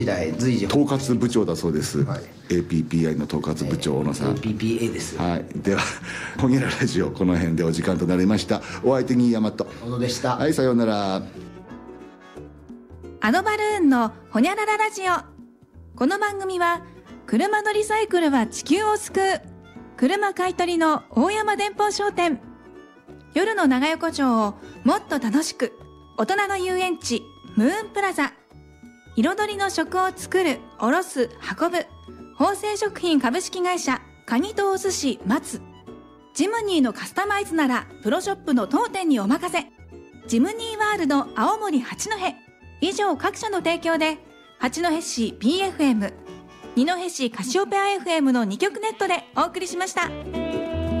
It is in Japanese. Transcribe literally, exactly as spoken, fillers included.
時代随時統括部長だそうです、 はい、 エーピーピーアイ の統括部長小野さん、 エーピーピーエー です、 はい、ではほにゃらラジオこの辺でお時間となりました。お相手に大和小野でした。 はい、さようなら。 あのバルーンのほにゃららラジオ。この番組は車のリサイクルは地球を救う車買い取りの大山電報商店、夜の長横丁をもっと楽しく大人の遊園地ムーンプラザ、彩りの食を作る卸す運ぶ宝生食品株式会社カニとお寿司松、ジムニーのカスタマイズならプロショップの当店にお任せ、ジムニーワールド青森八戸、以上各社の提供で八戸市 ビーエフエム、 二戸市カシオペア エフエム のに局ネットでお送りしました。